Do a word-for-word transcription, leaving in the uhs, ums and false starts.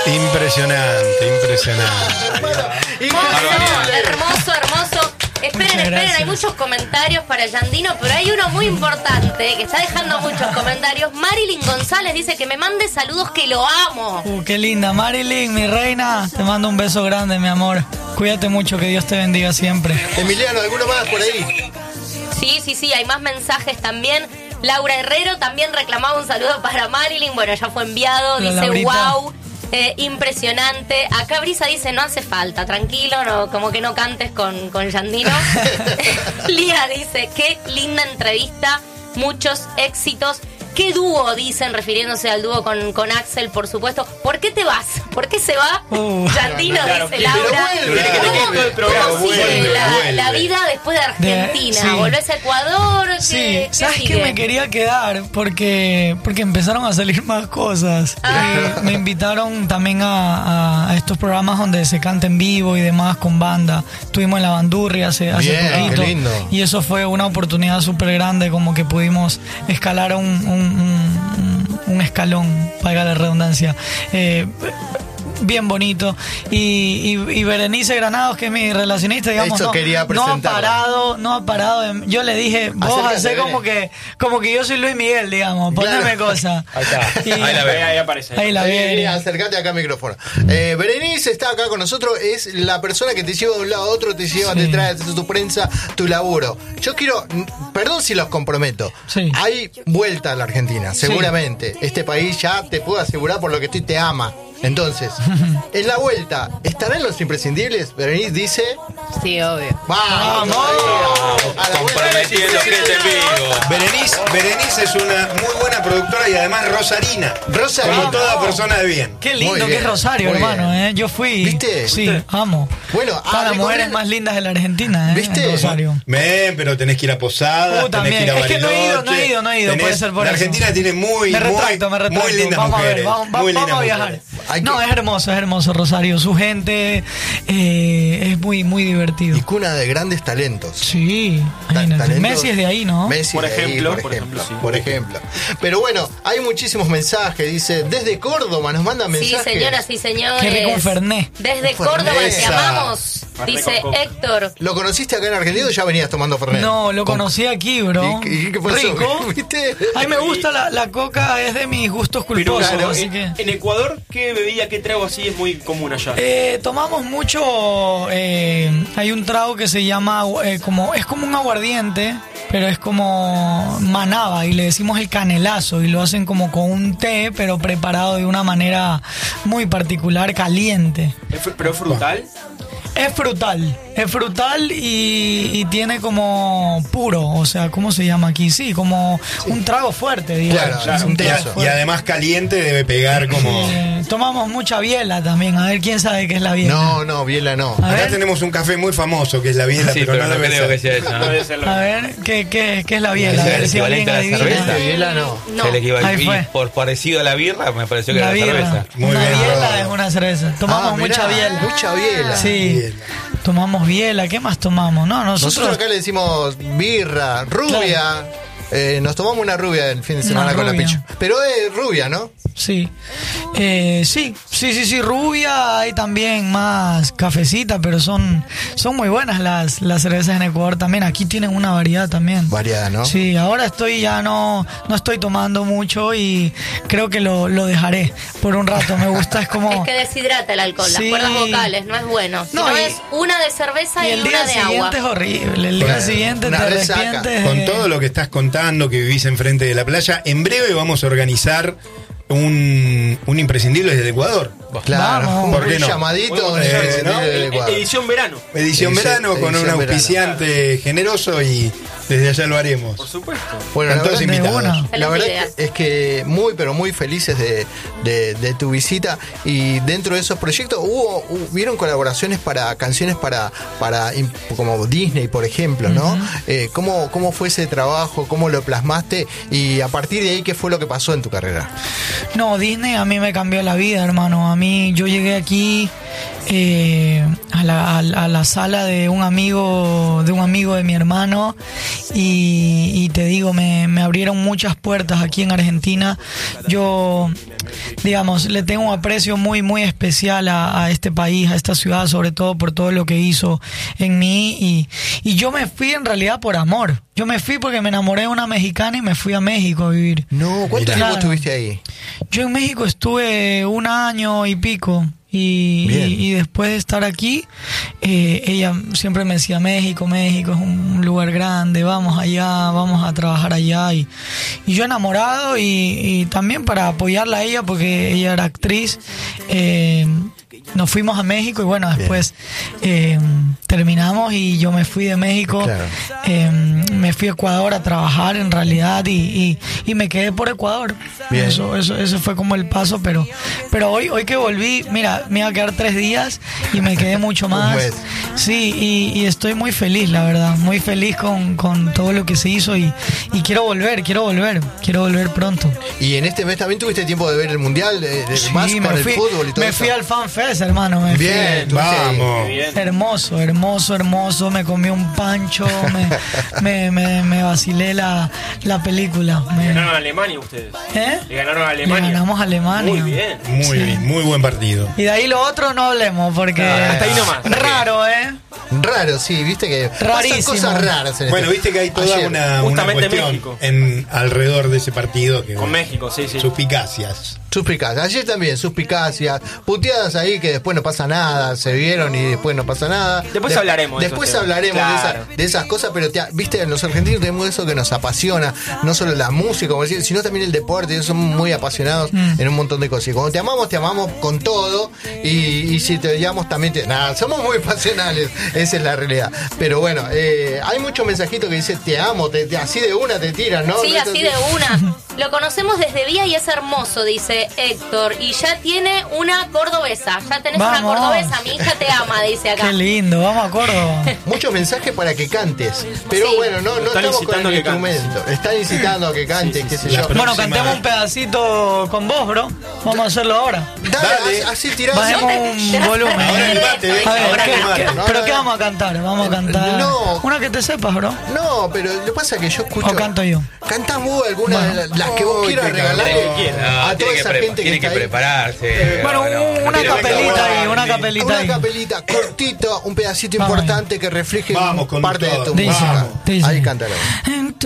Impresionante, impresionante. Hermoso, hermoso, hermoso. Esperen, esperen, hay muchos comentarios para Yandino, pero hay uno muy importante que está dejando muchos comentarios. Marilyn González dice que me mande saludos, que lo amo. Uh, qué linda. Marilyn, mi reina, te mando un beso grande, mi amor. Cuídate mucho, que Dios te bendiga siempre. Emiliano, ¿alguno más por ahí? Sí, sí, sí, hay más mensajes también. Laura Herrero también reclamaba un saludo para Marilyn. Bueno, ya fue enviado. La dice, Laurita. wow, eh, impresionante. Acá Brisa dice, no hace falta, tranquilo, no, como que no cantes con, con Yandino. Lía dice, qué linda entrevista, muchos éxitos. ¿Qué dúo? Dicen, refiriéndose al dúo con, con Axel, por supuesto. ¿Por qué te vas? ¿Por qué se va? Uh, Yandino, claro, dice pero Laura. vuelve, ¿Cómo, vuelve, cómo vuelve, sigue vuelve, la, vuelve. la vida después de Argentina? De- sí. ¿Volvés a Ecuador? ¿Qué, Sí, qué ¿sabes sigue? qué? Me quería quedar porque, porque empezaron a salir más cosas. Ah. Y me invitaron también a, a estos programas donde se canta en vivo y demás con banda. Estuvimos en la Bandurria hace, hace Bien, poquito. qué lindo. Y eso fue una oportunidad súper grande, como que pudimos escalar un, un, un, un escalón, valga la redundancia. Eh, bien bonito. Y, y, y Berenice Granados, que es mi relacionista, digamos, Eso no, quería no ha presentarla. parado, no ha parado. de- yo le dije, vos Acércate, hacé como Beren. que, como que yo soy Luis Miguel, digamos, poneme Claro. cosas. Ahí está. Y- Ahí la ve, ahí aparece. Ahí la Eh, vi. mira, acércate acá al micrófono. Eh, Berenice está acá con nosotros, es la persona que te lleva de un lado a otro, te lleva, Sí. te trae tu, tu prensa, tu laburo. Yo quiero, mm, perdón si los comprometo, Sí. hay vuelta a la Argentina, seguramente. Este país ya te puedo asegurar por lo que estoy, te ama. Entonces, en la vuelta, ¿estarán los imprescindibles? Berenice dice, Sí, obvio. ¡vamos! A la vuelta. Comprometiendo gente en vivo. Berenice, Berenice es una muy buena productora y además rosarina. Rosarina. Como toda persona de bien. Qué Muy lindo que bien, es Rosario, muy hermano, bien. ¿eh? Yo fui. ¿Viste? Sí, ¿Viste? amo. Bueno, Todas ah, las mujeres recorrer- más lindas de la Argentina, ¿eh? ¿Viste? En Rosario. Men, pero tenés que ir a Posadas, Uh, tenés que ir a también. Es que no he ido, no he Bariloche, ido, no he ido, tenés- puede ser por la eso. Argentina tiene muy, Me muy, retracto, me retracto. muy lindas vamos mujeres. a ver, vamos, va- muy vamos lindas a viajar. mujeres. Hay No, que- es hermoso, es hermoso Rosario. Su gente eh, es muy, muy divertido. Y cuna de grandes talentos. Sí, Ta- imagínate. talentos. Messi es de ahí, ¿no? Messi Por de ahí, ejemplo, por por ejemplo, ejemplo, sí. por ejemplo. Pero bueno, hay muchísimos mensajes. Dice, desde Córdoba nos mandan Sí, mensajes. señoras y señores. Qué rico un Fernet. Desde Un Fernet. Córdoba te Esa. amamos, Fernet dice con coca. Héctor. ¿Lo conociste acá en Argentina o ya venías tomando Fernet? No, lo Con- conocí aquí, bro. ¿Y, y qué pasó? Rico. ¿Viste? A mí me gusta la, la coca, es de mis gustos culposos, Pero, así en, que... en Ecuador, ¿qué bebida, qué trago así es muy común allá? Eh, tomamos mucho, eh, hay un trago que se llama, eh, como es como un aguardiente, pero es como manaba y le decimos el canelazo y lo hacen como con un té, pero preparado de una manera muy particular, caliente. ¿Es fr- ¿Pero es frutal? Es frutal, es frutal y, y tiene como puro, o sea, ¿cómo se llama aquí? Sí, como un trago fuerte, digamos. Claro, Es un un Y, trago a- teso. y fuerte. además caliente debe pegar como... Eh, tomamos mucha biela también, a ver quién sabe qué es la biela. No, no, Biela no. A Acá ver. tenemos un café muy famoso que es la biela, Sí, pero, pero no no debe creo ser. que sea eso, ¿no? Puede ser lo A ver, ¿qué, qué, qué es la biela? A ¿Es el ver si alguien equivalente a la adivina. cerveza? Biela no. No. Se le equivale- Ahí fue. y por parecido a la birra, me pareció que La era la birra. cerveza. Muy una bien, biela Rodo. es una cerveza. Tomamos Ah, mirá, mucha biela. Mucha biela. Sí. Biela. Tomamos biela. ¿Qué más tomamos? No, nosotros. Nosotros acá le decimos birra, rubia. Eh, nos tomamos una rubia el fin de semana Una con la rubia. Pichu. Pero es rubia, ¿no? Sí. Eh, sí, sí, sí, sí. Rubia, hay también más cafecita, pero son, son muy buenas las, las cervezas en Ecuador también. Aquí tienen una variedad también. Variada, ¿no? Sí, ahora estoy ya no, no estoy tomando mucho y creo que lo, lo dejaré por un rato. Me gusta, es como. Es que deshidrata el alcohol, Sí. las cuerdas vocales, no es bueno. Si No, no, y- es una de cerveza Y y, el una día de agua. siguiente es horrible. El día Bueno, siguiente una te resaca. arrepientes. Con de- todo lo que estás contando, que vivís enfrente de la playa, en breve vamos a organizar un, un imprescindible desde Ecuador. Claro, Vamos. un ¿Por qué no? llamadito Eh, de, ¿no? de- de Eh, Ecuador. Edición verano. Edición Edición- verano con un edición verano. auspiciante generoso y desde allá lo haremos. Por supuesto. Bueno, Están la todos verdad, invitados. una. la Excelente verdad idea. es que muy, pero muy felices de, de- de tu visita. Y dentro de esos proyectos, hubo hubieron colaboraciones para canciones para, para im- como Disney, por ejemplo, ¿no? Eh, ¿cómo, ¿Cómo fue ese trabajo? ¿Cómo lo plasmaste? Y a partir de ahí, ¿qué fue lo que pasó en tu carrera? No, Disney a mí me cambió la vida, hermano. A mí, yo llegué aquí eh, a, la, a, la, a la sala de un amigo de un amigo de mi hermano y, y te digo, me, me abrieron muchas puertas aquí en Argentina. Yo, digamos, le tengo un aprecio muy, muy especial a, a este país, a esta ciudad, sobre todo por todo lo que hizo en mí. Y, y yo me fui en realidad por amor. Yo me fui porque me enamoré de una mexicana y me fui a México a vivir. No, ¿cuánto Mira. tiempo Claro. estuviste ahí? Yo en México estuve un año y pico. Y, Bien. y, y después de estar aquí, eh, ella siempre me decía, México, México es un lugar grande, vamos allá, vamos a trabajar allá. Y, y yo enamorado y, y también para apoyarla a ella, porque ella era actriz, eh, nos fuimos a México y bueno, después eh, terminamos y yo me fui de México, Claro. eh, me fui a Ecuador a trabajar en realidad y, y, y me quedé por Ecuador. Bien. Eso, eso, eso fue como el paso, pero, pero hoy, hoy que volví, mira, me iba a quedar tres días y me quedé mucho más. mes. Sí, y, y estoy muy feliz, la verdad, muy feliz con, con todo lo que se hizo y, y quiero volver, quiero volver, quiero volver pronto. Y en este mes también tuviste tiempo de ver el mundial, de, de- más Sí, con me el fui, fútbol y todo me eso. fui al Fan Fest, hermano. Me fui. Bien, tuviste ahí. Vamos. Qué bien. Hermoso, hermoso, hermoso. Me comí un pancho, me, me, me, me vacilé la, la película. Me- Ganaron a Alemania ustedes. ¿Eh? Le ganaron a Le Alemania. ganamos a Alemania. Muy bien. Muy Sí. bien, muy buen partido. Y de ahí lo otro no hablemos porque Ah, hasta ahí nomás. raro, ¿eh? Raro, sí, viste que Rarísimo. pasan cosas raras en Bueno, este- viste que hay toda Ayer. una, una Justamente cuestión México. en alrededor de ese partido que Con México, sí, sí. suspicacias. Suspicacias, ayer también, suspicacias, puteadas ahí que después no pasa nada, se vieron y después no pasa nada. Después De- hablaremos de Después esos temas. hablaremos de, Claro. esa- de esas cosas, pero te- viste, los argentinos tenemos eso que nos apasiona, no solo la música, como decir, sino también el deporte, ellos son muy apasionados en un montón de cosas. Y cuando te amamos, te amamos con todo, y, y si te odiamos también te... Nada, somos muy pasionales, esa es la realidad. Pero bueno, eh, hay muchos mensajitos que dicen te amo, te, te- así de una te tiran, ¿no? Sí, No, así no, de una. Lo conocemos desde día y es hermoso, dice Héctor. Y ya tiene una cordobesa. Ya tenés una Vamos. cordobesa. Mi hija te ama, dice acá. Qué lindo, vamos a Córdoba. Muchos mensajes para que cantes, pero Sí. bueno, no, no Están estamos con incitando el a que cantes. instrumento. Están incitando a que cantes, qué sé La yo. pro- Bueno, Próxima. cantemos un pedacito con vos, bro. Vamos a hacerlo ahora. Dale, Dale. así, así tirás. Bajemos te- un te vas a volumen. Ahora el perder. mate, venga, A ver, ahora ¿qué- el mate. qué- No, ¿pero no, qué no. vamos a cantar? Vamos a cantar. No. Una que te sepas, bro. No, pero lo que pasa es que yo escucho. O canto yo. Cantás vos alguna Bueno. de las, las que vos Uy, quieras qué regalarle cabrón. No, a toda tiene que, esa pre- gente que tiene que está ahí. prepararse. Bueno, no, no, una no tiene- capelita ahí, una Barney. capelita Una ahí. capelita cortita, un pedacito Vamos importante que refleje Vamos, parte de tu conductor. Dice, música. dice. Ahí cántalo. En